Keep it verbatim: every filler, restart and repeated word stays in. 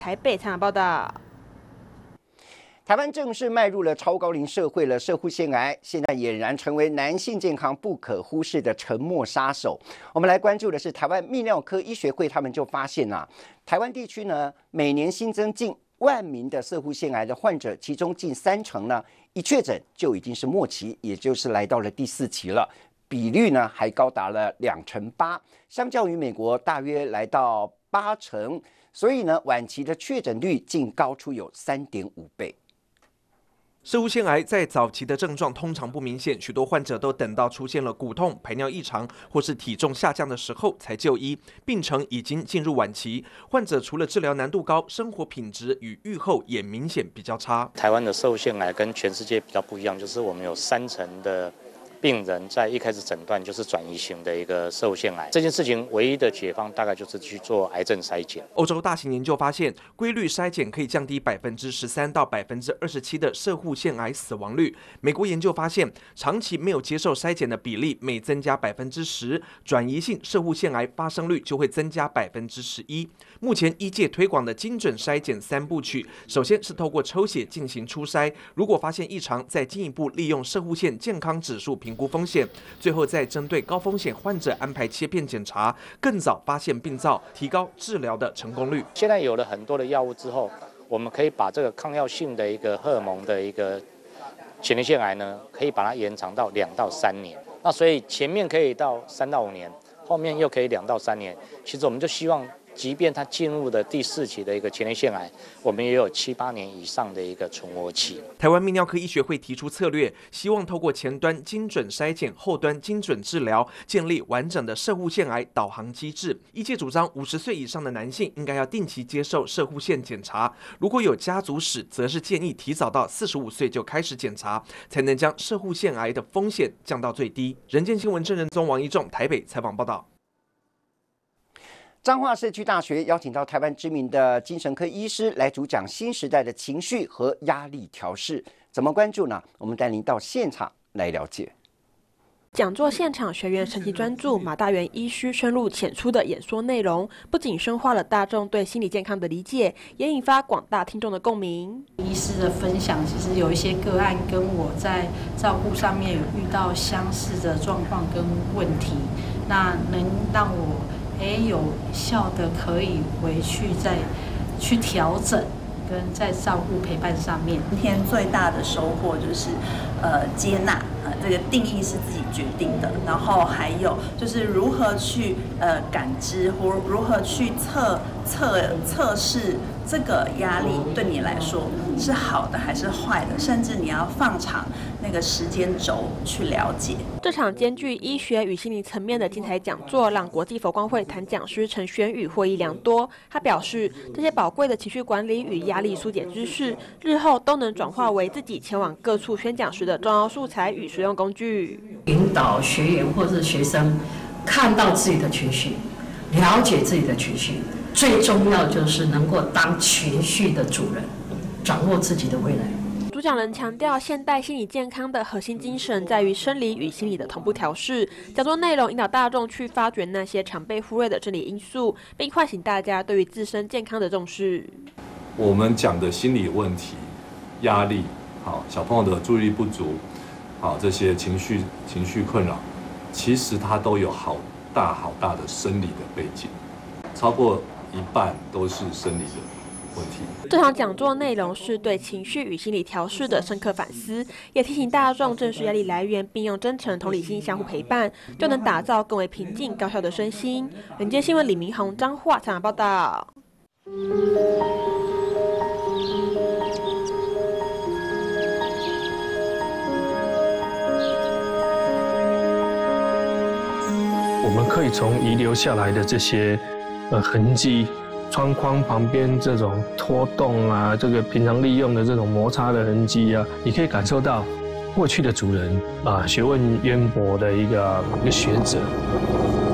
台北采访报道。 台湾正式迈入了超高龄社会了，摄护腺癌现在俨然成为男性健康不可忽视的沉默杀手。我们来关注的是台湾泌尿科医学会，他们就发现啊，台湾地区呢每年新增近万名的摄护腺癌的患者，其中近三成呢一确诊就已经是末期，也就是来到了第四期了，比率呢还高达了两成八，相较于美国大约来到八成，所以呢晚期的确诊率竟高出有三点五倍。 摄护腺癌在早期的症状通常不明显，许多患者都等到出现了骨痛、排尿异常或是体重下降的时候才就医，病程已经进入晚期。患者除了治疗难度高，生活品质与预后也明显比较差。 台湾的摄护腺癌跟全世界比较不一样，就是我们有三成的病人在一开始诊断就是转移型的一个摄护腺癌，这件事情唯一的解方大概就是去做癌症筛检。 欧洲大型研究发现，规律筛检可以降低百分之十三到百分之二十七的摄护腺癌死亡率。美国研究发现，长期没有接受筛检的比例每增加百分之十，转移性摄护腺癌发生率就会增加百分之十一。目前医界推广的精准筛检三部曲，首先是透过抽血进行初筛，如果发现异常，再进一步利用摄护腺健康指数评估风险，最后再针对高风险患者安排切片检查，更早发现病灶，提高治疗的成功率。 现在有了很多的药物之后，我们可以把这个抗药性的一个荷尔蒙的一个前列腺癌呢，可以把它延长到两到三年。那所以前面可以到三到五年，后面又可以两到三年。其实我们就希望，即便它进入的第四期的一个前列腺癌，我们也有七八年以上的一个存活期。 台湾泌尿科医学会提出策略，希望透过前端精准筛检，后端精准治疗，建立完整的摄护腺癌导航机制。医界主张五十岁以上的男性应该要定期接受摄护腺检查，如果有家族史，则是建议提早到四十五岁就开始检查，才能将摄护腺癌的风险降到最低。人间新闻郑仁宗、王一仲台北采访报道。 彰化社区大学邀请到台湾知名的精神科医师来主讲新时代的情绪和压力调试，怎么关注呢？我们带您到现场来了解。 讲座现场，学员神奇专注，马大元医师深入浅出的演说内容，不仅深化了大众对心理健康的理解，也引发广大听众的共鸣。 医师的分享，其实有一些个案跟我在照顾上面有遇到相似的状况跟问题，那能让我也有效的可以回去再去调整，跟在照顾陪伴上面。 今天最大的收获就是，呃，接纳，呃，这个定义是自己决定的，然后还有就是如何去呃感知或如何去测测测试这个压力对你来说是好的还是坏的，甚至你要放长那个时间轴去了解。 这场兼具医学与心理层面的精彩讲座，让国际佛光会谈讲师陈轩宇获益良多。他表示，这些宝贵的情绪管理与压力疏解知识，日后都能转化为自己前往各处宣讲时的重要素材与实用工具。 引导学员或者学生看到自己的情绪，了解自己的情绪，最重要就是能够当情绪的主人，掌握自己的未来。 主讲人强调，现代心理健康的核心精神在于生理与心理的同步调试。讲座内容引导大众去发掘那些常被忽略的生理因素，并唤醒大家对于自身健康的重视。 我们讲的心理问题、压力，好，小朋友的注意力不足，好，这些情绪情绪困扰，其实它都有好大好大的生理的背景，超过一半都是生理的问题。 这场讲座内容是对情绪与心理调试的深刻反思，也提醒大众正视压力来源，并用真诚同理心相互陪伴，就能打造更为平静高效的身心。人间新闻李明宏、彰化采访报道。 我们可以从遗留下来的这些呃痕迹，窗框旁边这种拖动啊，这个平常利用的这种摩擦的痕迹啊，你可以感受到过去的主人啊，学问渊博的一个一个学者。